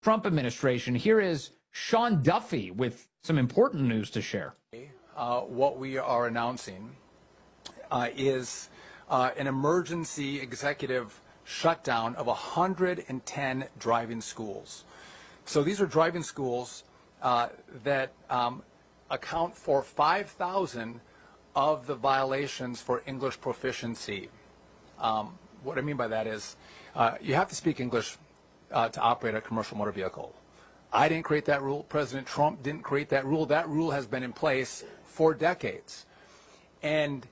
Trump administration. Here is Sean Duffy with some important news to share. What we are announcing is an emergency executive shutdown of 110 driving schools. So these are driving schools that account for 5,000 of the violations for English proficiency. What I mean by that is you have to speak English to operate a commercial motor vehicle. I didn't create that rule. President Trump didn't create that rule. That rule has been in place for decades. And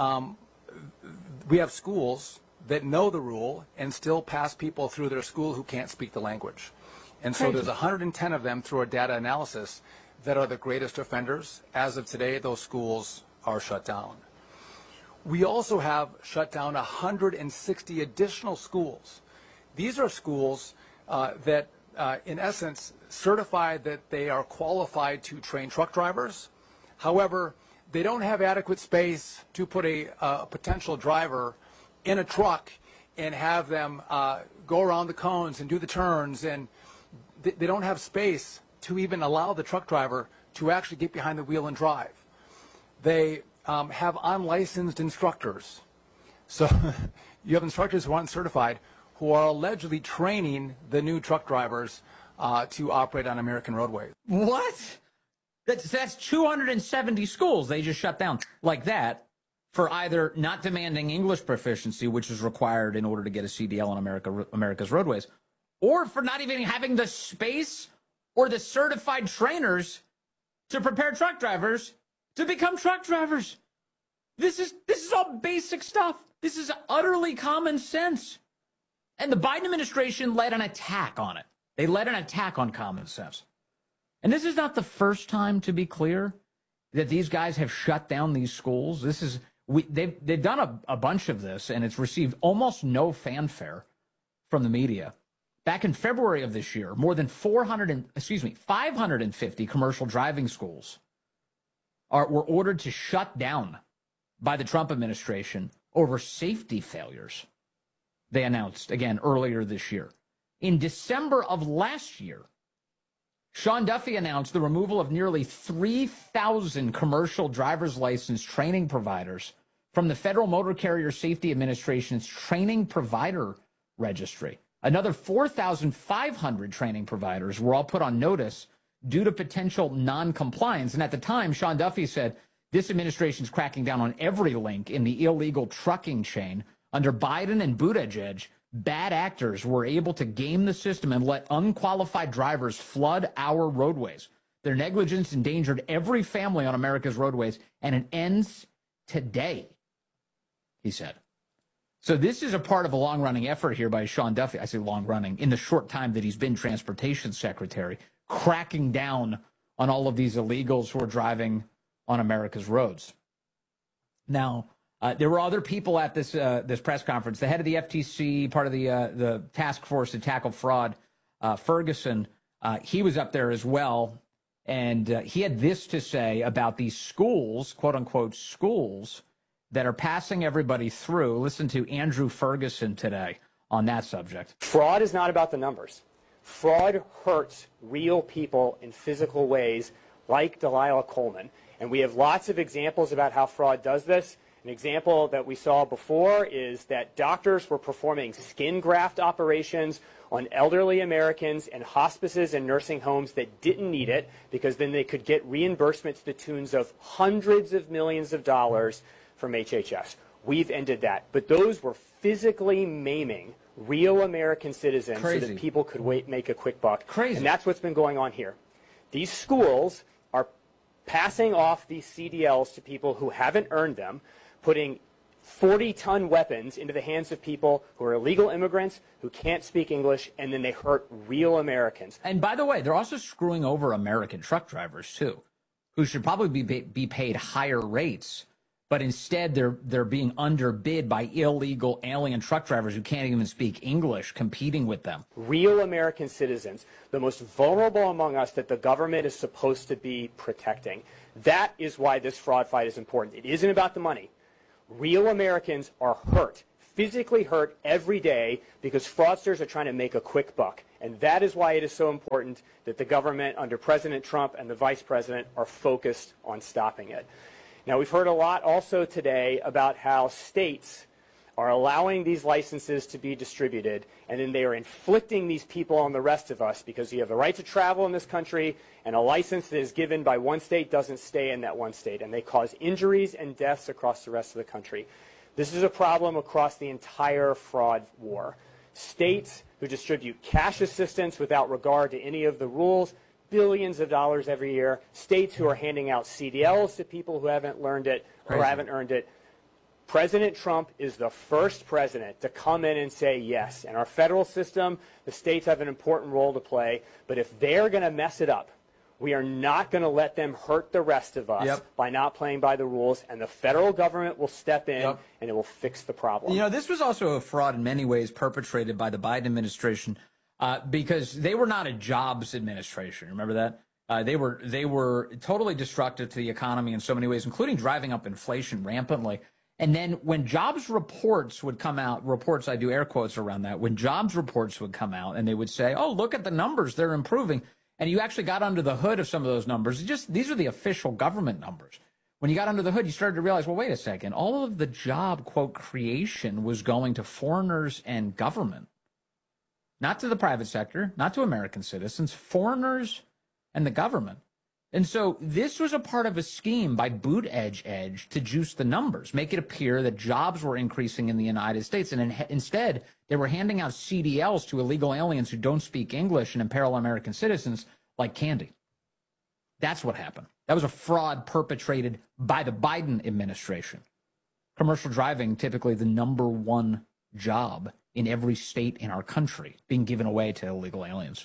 we have schools that know the rule and still pass people through their school who can't speak the language. And so there's 110 of them through our data analysis that are the greatest offenders. As of today, those schools are shut down. We also have shut down 160 additional schools. These are schools that, in essence, certify that they are qualified to train truck drivers. However, they don't have adequate space to put a potential driver in a truck and have them go around the cones and do the turns, and they don't have space to even allow the truck driver to actually get behind the wheel and drive. They have unlicensed instructors. So you have instructors who aren't certified who are allegedly training the new truck drivers to operate on American roadways. What? That's 270 schools they just shut down like that for either not demanding English proficiency, which is required in order to get a CDL on America's roadways, or for not even having the space or the certified trainers to prepare truck drivers to become truck drivers. This is all basic stuff. This is utterly common sense. And the Biden administration led an attack on it. They led an attack on common sense. And this is not the first time, to be clear, that these guys have shut down these schools. They've done a bunch of this, and it's received almost no fanfare from the media. Back in February of this year, more than 550 commercial driving schools were ordered to shut down by the Trump administration over safety failures. They announced, again, earlier this year. In December of last year, Sean Duffy announced the removal of nearly 3,000 commercial driver's license training providers from the Federal Motor Carrier Safety Administration's training provider registry. Another 4,500 training providers were all put on notice due to potential non-compliance. And at the time, Sean Duffy said, this administration's cracking down on every link in the illegal trucking chain. Under Biden and Buttigieg, bad actors were able to game the system and let unqualified drivers flood our roadways. Their negligence endangered every family on America's roadways, and it ends today, he said. So this is a part of a long-running effort here by Sean Duffy. I say long-running, in the short time that he's been transportation secretary, cracking down on all of these illegals who are driving on America's roads. Now, there were other people at this press conference. The head of the FTC, part of the task force to tackle fraud, Ferguson, he was up there as well. And he had this to say about these schools, quote unquote schools, that are passing everybody through. Listen to Andrew Ferguson today on that subject. Fraud is not about the numbers. Fraud hurts real people in physical ways like Delilah Coleman. And we have lots of examples about how fraud does this. An example that we saw before is that doctors were performing skin graft operations on elderly Americans in hospices and nursing homes that didn't need it, because then they could get reimbursements to the tunes of hundreds of millions of dollars from HHS. We've ended that. But those were physically maiming real American citizens so that people could make a quick buck. And that's what's been going on here. These schools are passing off these CDLs to people who haven't earned them, putting 40-ton weapons into the hands of people who are illegal immigrants, who can't speak English, and then they hurt real Americans. And by the way, they're also screwing over American truck drivers, too, who should probably be paid higher rates. But instead, they're being underbid by illegal alien truck drivers who can't even speak English, competing with them. Real American citizens, the most vulnerable among us that the government is supposed to be protecting. That is why this fraud fight is important. It isn't about the money. Real Americans are hurt, physically hurt every day, because fraudsters are trying to make a quick buck. And that is why it is so important that the government under President Trump and the vice president are focused on stopping it. Now, we've heard a lot also today about how states are allowing these licenses to be distributed, and then they are inflicting these people on the rest of us because you have the right to travel in this country, and a license that is given by one state doesn't stay in that one state, and they cause injuries and deaths across the rest of the country. This is a problem across the entire fraud war. States who distribute cash assistance without regard to any of the rules, billions of dollars every year. States who are handing out CDLs to people who haven't learned it or haven't earned it. President Trump is the first president to come in and say yes. In our federal system, the states have an important role to play, but if they're going to mess it up, we are not going to let them hurt the rest of us by not playing by the rules, and the federal government will step in and it will fix the problem. You know, this was also a fraud in many ways perpetrated by the Biden administration because they were not a jobs administration. Remember that? They were totally destructive to the economy in so many ways, including driving up inflation rampantly. And then when jobs reports would come out, reports, I do air quotes around that, when jobs reports would come out and they would say, oh, look at the numbers, they're improving. And you actually got under the hood of some of those numbers. These are the official government numbers. When you got under the hood, you started to realize, well, wait a second, all of the job, quote, creation was going to foreigners and government, not to the private sector, not to American citizens, foreigners and the government. And so this was a part of a scheme by Buttigieg to juice the numbers, make it appear that jobs were increasing in the United States. And instead, they were handing out CDLs to illegal aliens who don't speak English and imperil American citizens like candy. That's what happened. That was a fraud perpetrated by the Biden administration. Commercial driving, typically the #1 job in every state in our country, being given away to illegal aliens.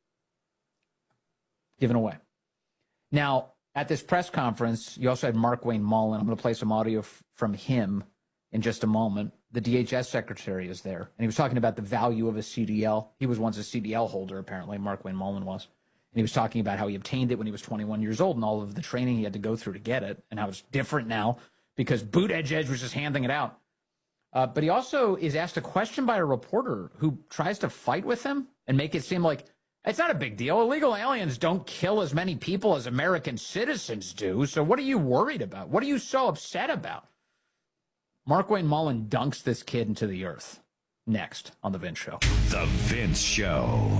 Given away. Now, at this press conference, you also had Markwayne Mullin. I'm going to play some audio from him in just a moment. The DHS secretary is there, and he was talking about the value of a CDL. He was once a CDL holder, apparently, Markwayne Mullin was. And he was talking about how he obtained it when he was 21 years old and all of the training he had to go through to get it, and how it's different now because Buttigieg was just handing it out. But he also is asked a question by a reporter who tries to fight with him and make it seem like it's not a big deal. Illegal aliens don't kill as many people as American citizens do. So what are you worried about? What are you so upset about? Markwayne Mullin dunks this kid into the earth. Next on The Vince Show. The Vince Show.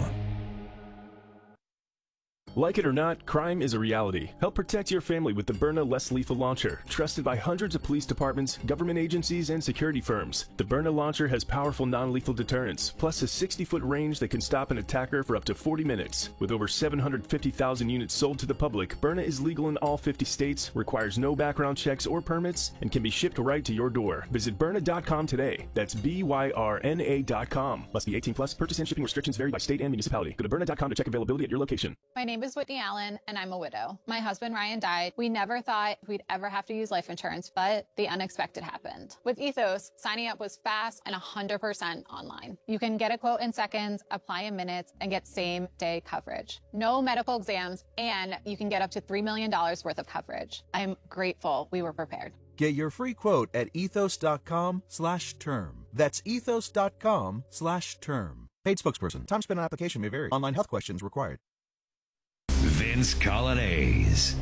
Like it or not, crime is a reality. Help protect your family with the Byrna Less Lethal Launcher, trusted by hundreds of police departments, government agencies, and security firms. The Byrna launcher has powerful non-lethal deterrence, plus a 60-foot range that can stop an attacker for up to 40 minutes. With over 750,000 units sold to the public, Byrna is legal in all 50 states, requires no background checks or permits, and can be shipped right to your door. Visit Byrna.com today. That's BYRNA.com. Must be 18 plus. Purchase and shipping restrictions vary by state and municipality. Go to Byrna.com to check availability at your location. My name is Whitney Allen, and I'm a widow. My husband, Ryan, died. We never thought we'd ever have to use life insurance, but the unexpected happened. With Ethos, signing up was fast and 100% online. You can get a quote in seconds, apply in minutes, and get same-day coverage. No medical exams, and you can get up to $3 million worth of coverage. I'm grateful we were prepared. Get your free quote at ethos.com/term. That's ethos.com/term. Paid spokesperson. Time spent on application may vary. Online health questions required. Vince Coglianese.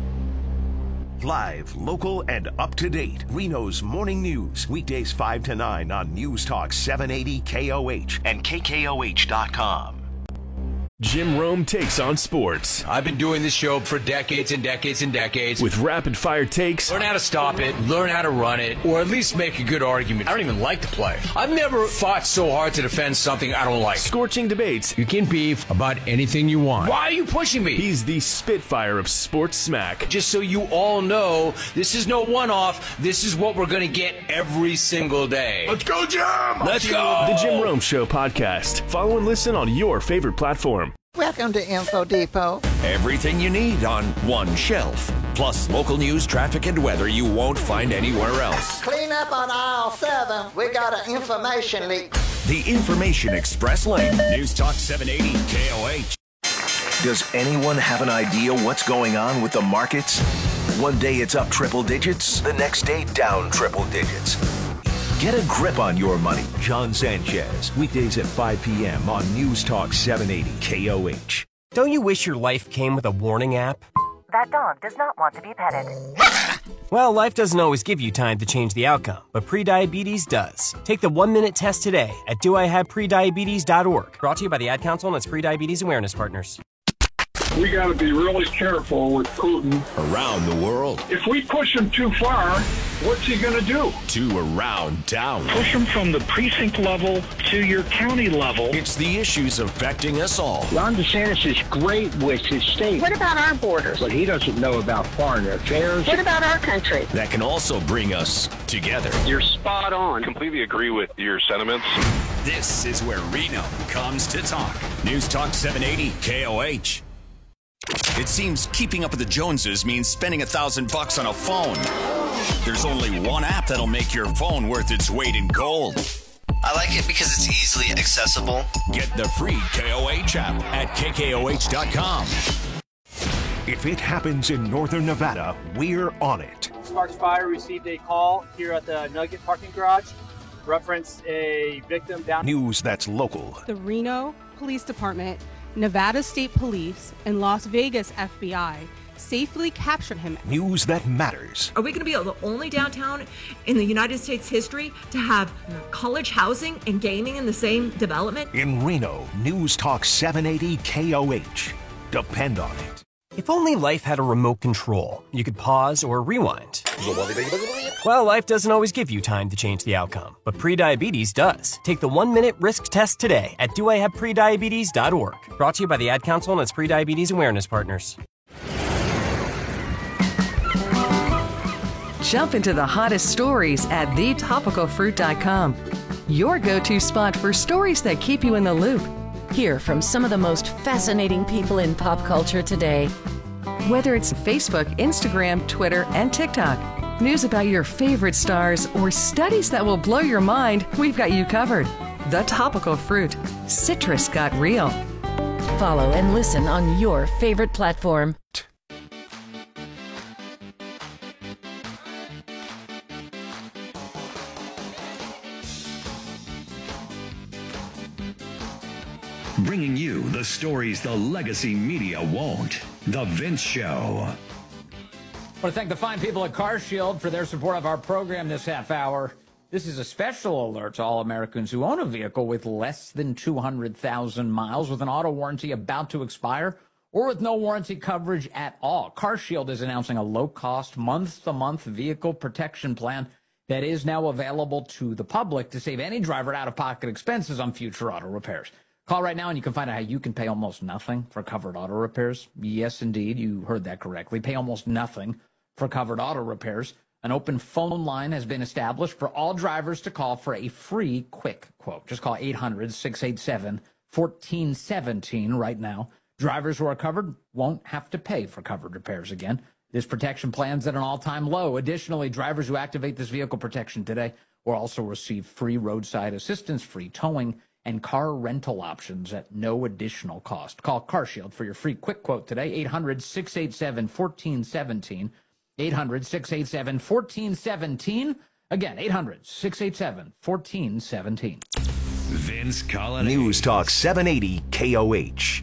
Live, local, and up-to-date. Reno's Morning News. Weekdays 5 to 9 on News Talk 780 KOH and KKOH.com. Jim Rome takes on sports. I've been doing this show for decades and decades and decades. With rapid-fire takes. Learn how to stop it, learn how to run it, or at least make a good argument. I don't even like the play. I've never fought so hard to defend something I don't like. Scorching debates. You can beef about anything you want. Why are you pushing me? He's the Spitfire of sports smack. Just so you all know, this is no one-off. This is what we're going to get every single day. Let's go, Jim! Let's go! The Jim Rome Show podcast. Follow and listen on your favorite platform. Welcome to Info Depot. Everything you need on one shelf. Plus local news, traffic, and weather you won't find anywhere else. Clean up on aisle 7. We got an information leak. The Information Express Lane. News Talk 780 KOH. Does anyone have an idea what's going on with the markets? One day it's up triple digits, the next day down triple digits. Get a grip on your money. John Sanchez, weekdays at 5 p.m. on News Talk 780 KOH. Don't you wish your life came with a warning app? That dog does not want to be petted. Well, life doesn't always give you time to change the outcome, but prediabetes does. Take the 1-minute test today at doihaveprediabetes.org. Brought to you by the Ad Council and its prediabetes awareness partners. We got to be really careful with Putin. Around the world. If we push him too far, what's he going to do? To around town. Push him from the precinct level to your county level. It's the issues affecting us all. Ron DeSantis is great with his state. What about our borders? But he doesn't know about foreign affairs. What about our country? That can also bring us together. You're spot on. Completely agree with your sentiments. This is where Reno comes to talk. News Talk 780 KOH. It seems keeping up with the Joneses means spending $1,000 on a phone. There's only one app that'll make your phone worth its weight in gold. I like it because it's easily accessible. Get the free KOH app at KKOH.com. If it happens in northern Nevada, we're on it. Sparks Fire received a call here at the Nugget parking garage. Referenced a victim down. News that's local. The Reno Police Department, Nevada State Police, and Las Vegas FBI safely captured him. News that matters. Are we going to be the only downtown in the United States history to have college housing and gaming in the same development? In Reno, News Talk 780 KOH. Depend on it. If only life had a remote control, you could pause or rewind. Well, life doesn't always give you time to change the outcome, but prediabetes does. Take the 1-minute risk test today at doihaveprediabetes.org. Brought to you by the Ad Council and its prediabetes awareness partners. Jump into the hottest stories at thetopicalfruit.com. Your go-to spot for stories that keep you in the loop. Hear from some of the most fascinating people in pop culture today. Whether it's Facebook, Instagram, Twitter, and TikTok, news about your favorite stars, or studies that will blow your mind, we've got you covered. The Topical Fruit. Citrus got real. Follow and listen on your favorite platform. Bringing you the stories the legacy media won't. The Vince Show. I want to thank the fine people at CarShield for their support of our program this half hour. This is a special alert to all Americans who own a vehicle with less than 200,000 miles with an auto warranty about to expire or with no warranty coverage at all. CarShield is announcing a low-cost, month-to-month vehicle protection plan that is now available to the public to save any driver out-of-pocket expenses on future auto repairs. Call right now and you can find out how you can pay almost nothing for covered auto repairs. Yes, indeed, you heard that correctly. Pay almost nothing for covered auto repairs. An open phone line has been established for all drivers to call for a free quick quote. Just call 800-687-1417 right now. Drivers who are covered won't have to pay for covered repairs again. This protection plan's at an all-time low. Additionally, drivers who activate this vehicle protection today will also receive free roadside assistance, free towing, and car rental options at no additional cost. Call CarShield for your free quick quote today, 800-687-1417, 800-687-1417. Again, 800-687-1417. Vince Colin. News Talk 780 KOH.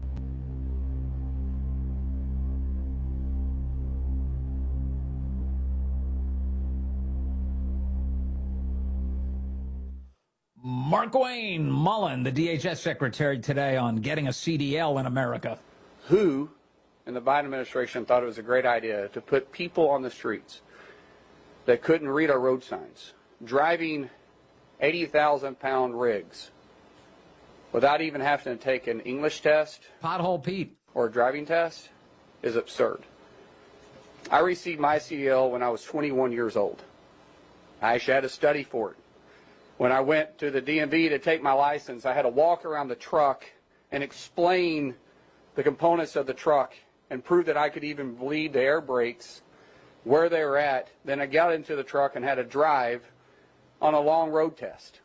Markwayne Mullin, the DHS secretary, today on getting a CDL in America. Who in the Biden administration thought it was a great idea to put people on the streets that couldn't read our road signs, driving 80,000-pound rigs without even having to take an English test, Pothole Pete, or a driving test is absurd. I received my CDL when I was 21 years old. I actually had to study for it. When I went to the DMV to take my license, I had to walk around the truck and explain the components of the truck and prove that I could even bleed the air brakes, where they were at. Then I got into the truck and had to drive on a long road test.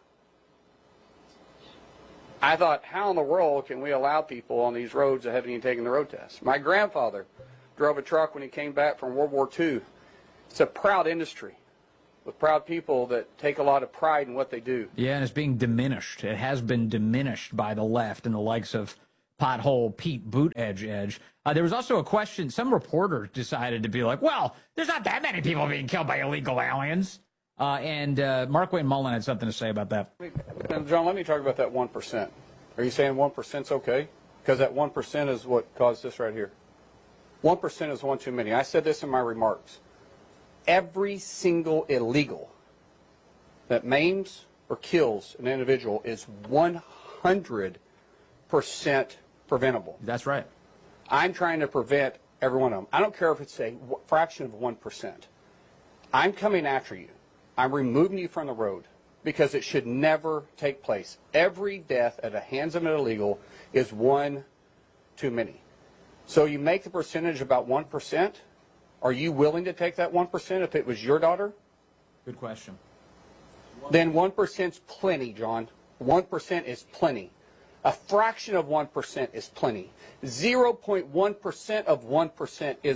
I thought, how in the world can we allow people on these roads that haven't even taken the road test? My grandfather drove a truck when he came back from World War II. It's a proud industry. with proud people that take a lot of pride in what they do. Yeah, and it's being diminished. It has been diminished by the left and the likes of Pothole Pete Buttigieg. There was also a question. Some reporter decided to be like, well, there's not that many people being killed by illegal aliens. And Markwayne Mullin had something to say about that. And John, let me talk about that 1%. Are you saying 1%'s okay? Because that 1% is what caused this right here. 1% is one too many. I said this in my remarks. Every single illegal that maims or kills an individual is 100% preventable. That's right. I'm trying to prevent every one of them. I don't care if it's a fraction of 1%. I'm coming after you. I'm removing you from the road because it should never take place. Every death at the hands of an illegal is one too many. So you make the percentage about 1%. Are you willing to take that 1% if it was your daughter? Good question. Then 1%'s plenty, John. 1% is plenty. A fraction of 1% is plenty. 0.1% of 1% is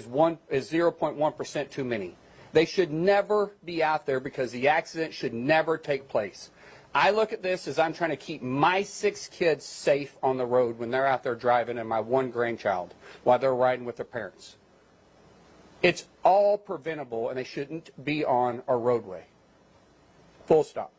0.1% too many. They should never be out there because the accident should never take place. I look at this as I'm trying to keep my 6 kids safe on the road when they're out there driving and my 1 grandchild while they're riding with their parents. It's all preventable and they shouldn't be on our roadway. Full stop.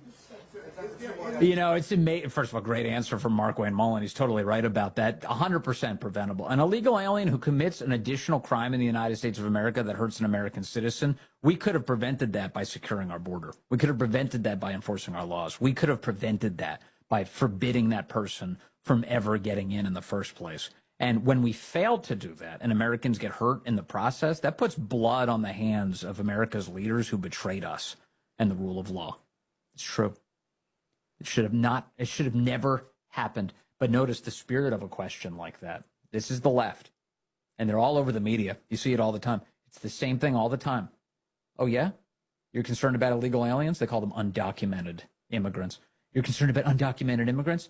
You know, it's amazing. First of all, great answer from Markwayne Mullin. He's totally right about that. 100% preventable. An illegal alien who commits an additional crime in the United States of America that hurts an American citizen, we could have prevented that by securing our border. We could have prevented that by enforcing our laws. We could have prevented that by forbidding that person from ever getting in the first place. And when we fail to do that and Americans get hurt in the process, that puts blood on the hands of America's leaders who betrayed us and the rule of law. It's true. It should have never happened. But notice the spirit of a question like that. This is the left. And they're all over the media. You see it all the time. It's the same thing all the time. Oh, yeah? You're concerned about illegal aliens? They call them undocumented immigrants. You're concerned about undocumented immigrants?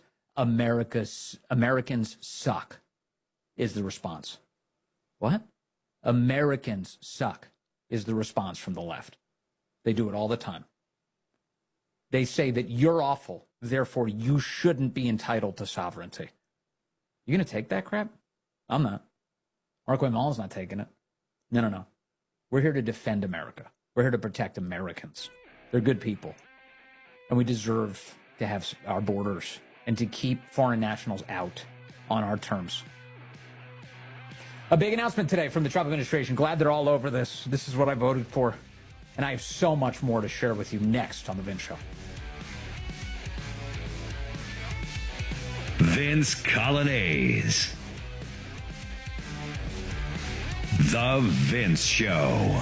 Americans suck is the response. What? Americans suck is the response from the left. They do it all the time. They say that you're awful, therefore you shouldn't be entitled to sovereignty. You going to take that crap? I'm not. Markwayne Mullin's not taking it. No. We're here to defend America. We're here to protect Americans. They're good people. And we deserve to have our borders and to keep foreign nationals out on our terms. A big announcement today from the Trump administration. Glad they're all over this. This is what I voted for. And I have so much more to share with you next on The Vince Show. Vince Coglianese. The Vince Show.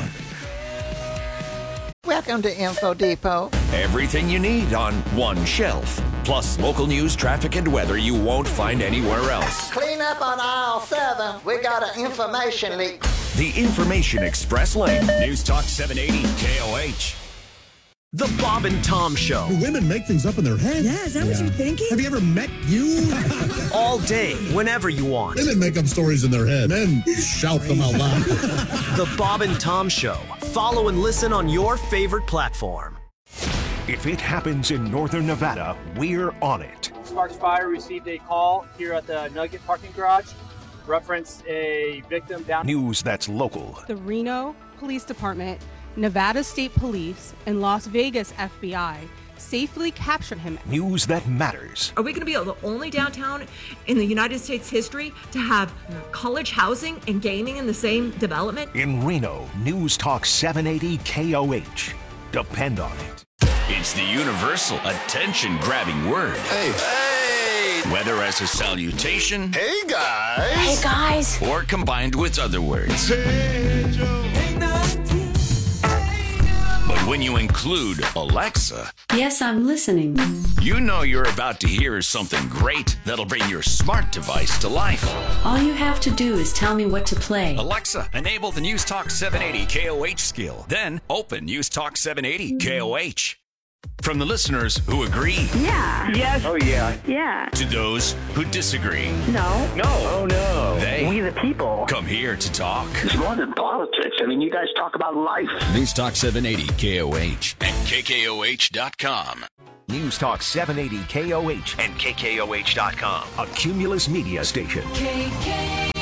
Welcome to Info Depot. Everything you need on one shelf. Plus local news, traffic, and weather you won't find anywhere else. Clean up on aisle 7. We got an information leak. The Information Express Lane. News Talk 780 KOH. The Bob and Tom Show. Do women make things up in their head? Yeah, is that what you're thinking? Have you ever met you? All day, whenever you want. Women make up stories in their head. Men shout them out loud. The Bob and Tom Show. Follow and listen on your favorite platform. If it happens in northern Nevada, we're on it. Sparks Fire received a call here at the Nugget parking garage. Reference a victim down. News that's local. The Reno Police Department, Nevada State Police, and Las Vegas FBI safely captured him. News that matters. Are we going to be the only downtown in the United States history to have college housing and gaming in the same development? In Reno, News Talk 780 KOH. Depend on it. It's the universal attention-grabbing word. Hey. Whether as a salutation. Hey, guys. Hey, guys. Or combined with other words. Hey, Joe. But when you include Alexa. Yes, I'm listening. You know you're about to hear something great that'll bring your smart device to life. All you have to do is tell me what to play. Alexa, enable the News Talk 780 KOH skill. Then open News Talk 780 KOH. From the listeners who agree. Yeah. Yes. Oh, yeah. Yeah. To those who disagree. No. No. Oh, no. They the people. Come here to talk. It's more than politics. I mean, you guys talk about life. News Talk 780 KOH and KKOH.com. News Talk 780 KOH and KKOH.com. A Cumulus Media station. KKOH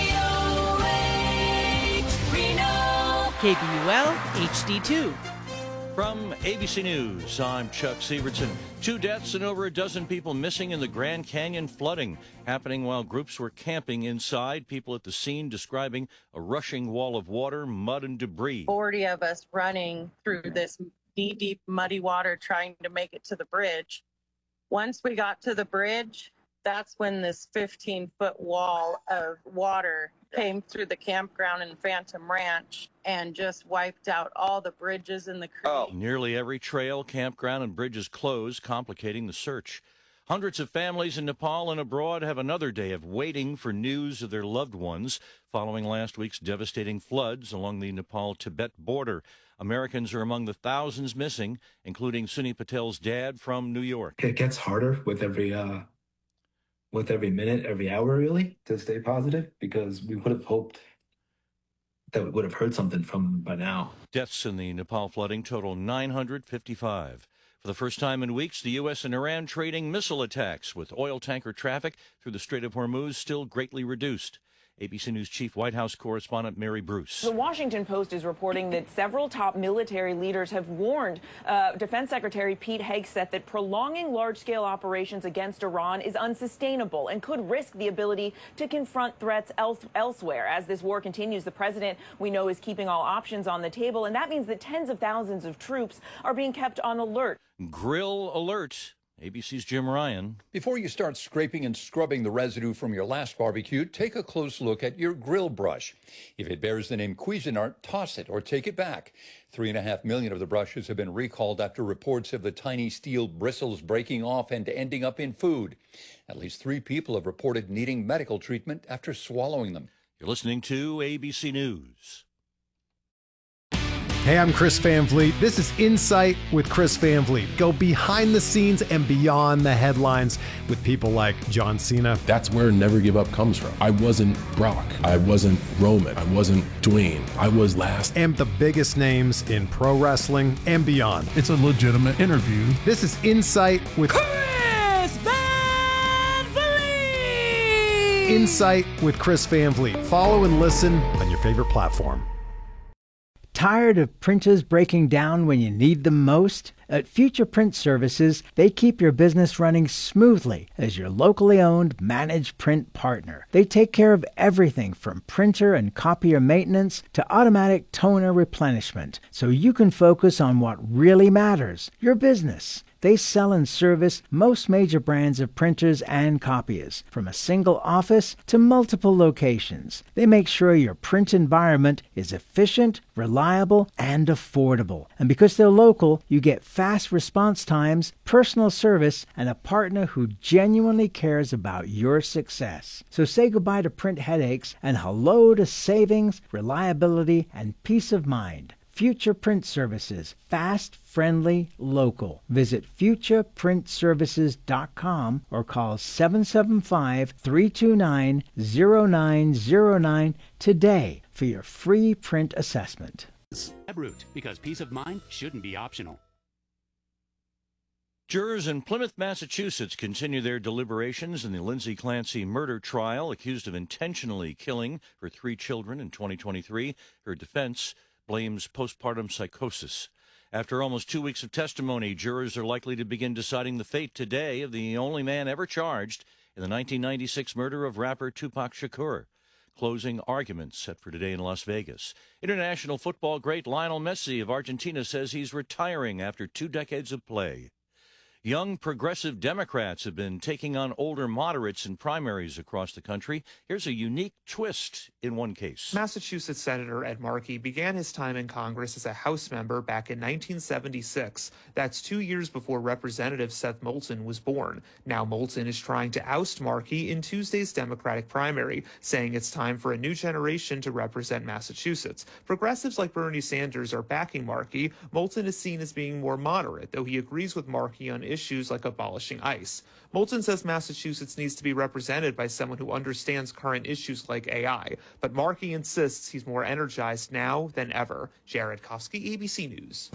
Reno. KBUL HD2. From ABC News, I'm Chuck Severson. 2 deaths and over a dozen people missing in the Grand Canyon flooding, happening while groups were camping inside. People at the scene describing a rushing wall of water, mud, and debris. 40 of us running through this knee-deep, muddy water trying to make it to the bridge. Once we got to the bridge, that's when this 15-foot wall of water came through the campground in Phantom Ranch and just wiped out all the bridges in the creek. Nearly every trail, campground, and bridge is closed, complicating the search. Hundreds of families in Nepal and abroad have another day of waiting for news of their loved ones following last week's devastating floods along the Nepal-Tibet border. Americans are among the thousands missing, including Sunny Patel's dad from New York. It gets harder with every minute, every hour, really, to stay positive, because we would have hoped that we would have heard something from them by now. Deaths in the Nepal flooding total 955. For the first time in weeks, the U.S. and Iran trading missile attacks, with oil tanker traffic through the Strait of Hormuz still greatly reduced. ABC News Chief White House correspondent Mary Bruce. The Washington Post is reporting that several top military leaders have warned Defense Secretary Pete Hegseth that prolonging large-scale operations against Iran is unsustainable and could risk the ability to confront threats elsewhere. As this war continues, the president, we know, is keeping all options on the table, and that means that tens of thousands of troops are being kept on alert. Grill alert. ABC's Jim Ryan. Before you start scraping and scrubbing the residue from your last barbecue, take a close look at your grill brush. If it bears the name Cuisinart, toss it or take it back. 3.5 million of the brushes have been recalled after reports of the tiny steel bristles breaking off and ending up in food. At least 3 people have reported needing medical treatment after swallowing them. You're listening to ABC News. Hey, I'm Chris Van Vliet. This is Insight with Chris Van Vliet. Go behind the scenes and beyond the headlines with people like John Cena. That's where Never Give Up comes from. I wasn't Brock. I wasn't Roman. I wasn't Dwayne. I was last. And the biggest names in pro wrestling and beyond. It's a legitimate interview. This is Insight with Chris Van Vliet! Insight with Chris Van Vliet. Follow and listen on your favorite platform. Tired of printers breaking down when you need them most? At Future Print Services, they keep your business running smoothly as your locally owned managed print partner. They take care of everything from printer and copier maintenance to automatic toner replenishment, so you can focus on what really matters, your business. They sell and service most major brands of printers and copiers, from a single office to multiple locations. They make sure your print environment is efficient, reliable, and affordable. And because they're local, you get fast response times, personal service, and a partner who genuinely cares about your success. So say goodbye to print headaches and hello to savings, reliability, and peace of mind. Future Print Services. Fast, friendly, local. Visit futureprintservices.com or call 775-329-0909 today for your free print assessment. Root, because peace of mind shouldn't be optional. Jurors in Plymouth, Massachusetts continue their deliberations in the Lindsay Clancy murder trial, accused of intentionally killing her 3 children in 2023. Her defense blames postpartum psychosis. After almost 2 weeks of testimony, jurors are likely to begin deciding the fate today of the only man ever charged in the 1996 murder of rapper Tupac Shakur. Closing arguments set for today in Las Vegas. International football great Lionel Messi of Argentina says he's retiring after 2 decades of play. Young progressive Democrats have been taking on older moderates in primaries across the country. Here's a unique twist in one case. Massachusetts Senator Ed Markey began his time in Congress as a House member back in 1976. That's 2 years before Representative Seth Moulton was born. Now Moulton is trying to oust Markey in Tuesday's Democratic primary, saying it's time for a new generation to represent Massachusetts. Progressives like Bernie Sanders are backing Markey. Moulton is seen as being more moderate, though he agrees with Markey on issues like abolishing ICE. Moulton says Massachusetts needs to be represented by someone who understands current issues like AI, but Markey insists he's more energized now than ever. Jared Kofsky, ABC News.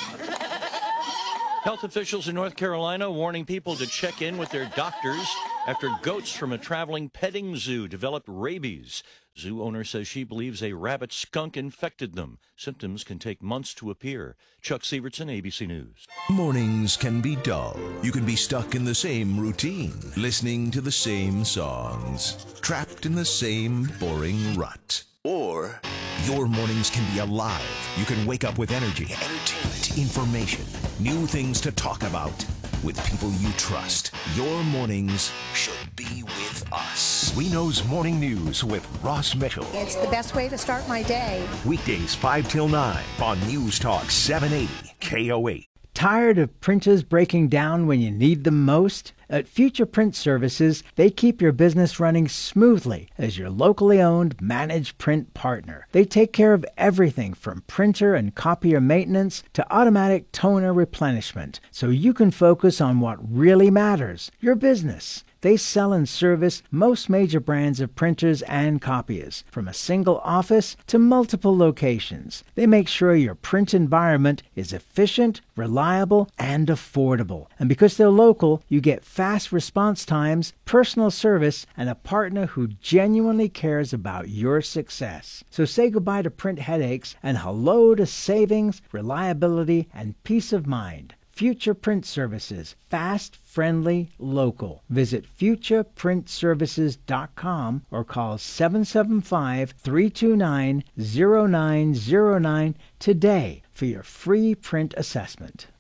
Health officials in North Carolina warning people to check in with their doctors after goats from a traveling petting zoo developed rabies. Zoo owner says she believes a rabbit skunk infected them. Symptoms can take months to appear. Chuck Sievertson, ABC News. Mornings can be dull. You can be stuck in the same routine, listening to the same songs, trapped in the same boring rut. Or your mornings can be alive. You can wake up with energy, entertainment, information, new things to talk about. With people you trust, your mornings should be with us. We Know's Morning News with Ross Mitchell. It's the best way to start my day. Weekdays 5 till 9 on News Talk 780 KOH. Tired of printers breaking down when you need them most? At Future Print Services, they keep your business running smoothly as your locally owned managed print partner. They take care of everything from printer and copier maintenance to automatic toner replenishment, so you can focus on what really matters, your business. They sell and service most major brands of printers and copiers, from a single office to multiple locations. They make sure your print environment is efficient, reliable, and affordable. And because they're local, you get fast response times, personal service, and a partner who genuinely cares about your success. So say goodbye to print headaches and hello to savings, reliability, and peace of mind. Future Print Services. Fast, friendly, local. Visit futureprintservices.com or call 775-329-0909 today for your free print assessment.